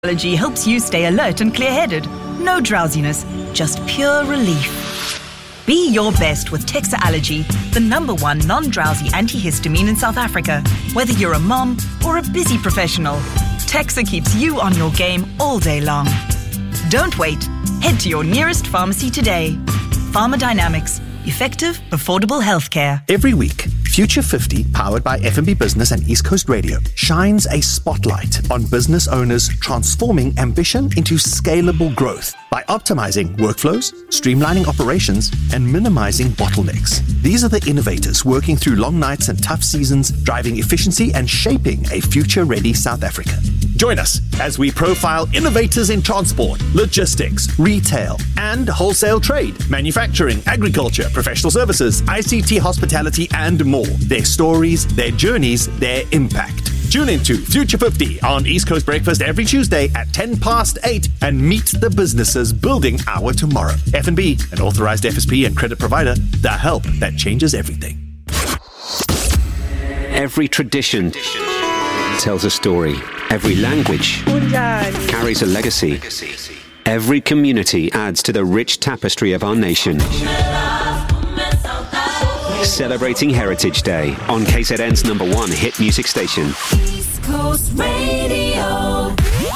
Allergy helps you stay alert and clear-headed. No drowsiness, just pure relief. Be your best with Texa Allergy, the #1 non-drowsy antihistamine in South Africa. Whether you're a mom or a busy professional, Texa keeps you on your game all day long. Don't wait. Head to your nearest pharmacy today. Pharmadynamics. Effective, affordable healthcare. Every week, Future 50, powered by FNB Business and East Coast Radio, shines a spotlight on business owners transforming ambition into scalable growth by optimizing workflows, streamlining operations, and minimizing bottlenecks. These are the innovators working through long nights and tough seasons, driving efficiency and shaping a future-ready South Africa. Join us as we profile innovators in transport, logistics, retail, and wholesale trade, manufacturing, agriculture, professional services, ICT, hospitality, and more. Their stories, their journeys, their impact. Tune into Future 50 on East Coast Breakfast every Tuesday at 8:10 and meet the businesses building our tomorrow. FNB, an authorized FSP and credit provider, the help that changes everything. Every tradition tells a story. Every language carries a legacy. Every community adds to the rich tapestry of our nation. Celebrating Heritage Day on KZN's #1 hit music station. East Coast Radio.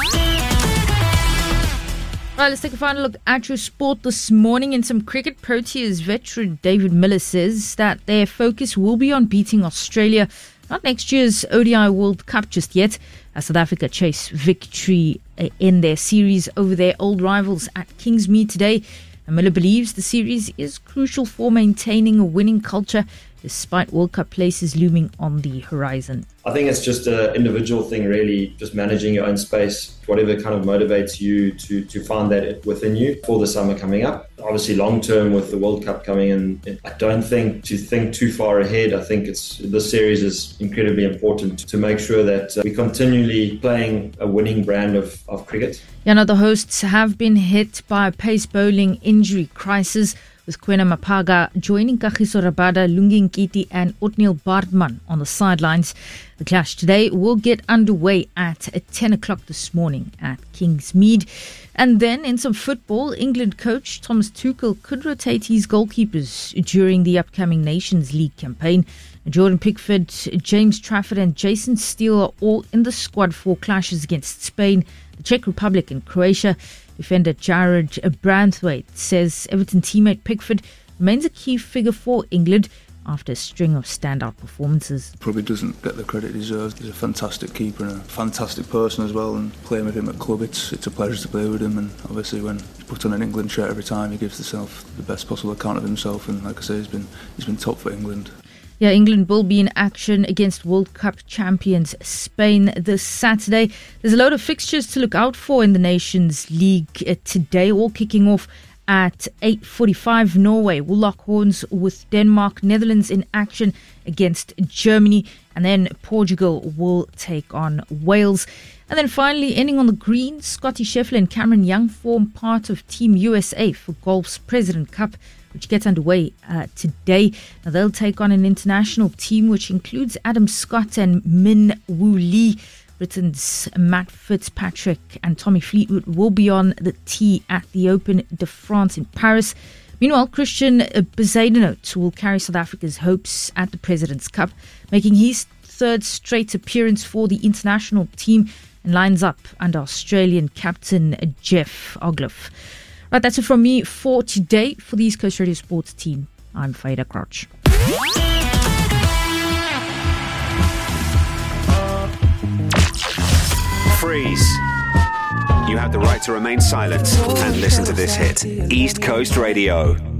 Right, let's take a final look at your sport this morning. In some cricket, Proteas veteran David Miller says that their focus will be on beating Australia, not next year's ODI World Cup just yet, as South Africa chase victory in their series over their old rivals at Kingsmead today. And Miller believes the series is crucial for maintaining a winning culture despite World Cup places looming on the horizon. I think it's just an individual thing, really, just managing your own space, whatever kind of motivates you to find that within you for the summer coming up. Obviously, long term with the World Cup coming in, I don't think to think too far ahead. I think this series is incredibly important to make sure that we're continually playing a winning brand of cricket. The hosts have been hit by a pace bowling injury crisis, with Kwena Mapaga joining Kagiso Rabada, Lungi Nkiti and Otniel Baardman on the sidelines. The clash today will get underway at 10 o'clock this morning at Kingsmead. And then in some football, England coach Thomas Tuchel could rotate his goalkeepers during the upcoming Nations League campaign. Jordan Pickford, James Trafford and Jason Steele are all in the squad for clashes against Spain, the Czech Republic and Croatia. Defender Jared Branthwaite says Everton teammate Pickford remains a key figure for England after a string of standout performances. Probably doesn't get the credit he deserves. He's a fantastic keeper and a fantastic person as well, and playing with him at club, it's a pleasure to play with him, and obviously when he puts on an England shirt every time, he gives himself the best possible account of himself, and like I say, he's been top for England. Yeah, England will be in action against World Cup champions Spain this Saturday. There's a load of fixtures to look out for in the Nations League today, all kicking off at 8:45. Norway will lock horns with Denmark. Netherlands in action against Germany. And then Portugal will take on Wales. And then finally, ending on the green, Scotty Scheffler and Cameron Young form part of Team USA for golf's President Cup, which gets underway today. Now they'll take on an international team which includes Adam Scott and Min Woo Lee. Britain's Matt Fitzpatrick and Tommy Fleetwood will be on the tee at the Open de France in Paris. Meanwhile, Christian Bezuidenhout will carry South Africa's hopes at the President's Cup, making his third straight appearance for the international team and lines up under Australian captain Jeff Ogloff. Right, that's it from me for today. For the East Coast Radio Sports team, I'm Faida Crouch. Freeze. You have the right to remain silent and listen to this hit. East Coast Radio.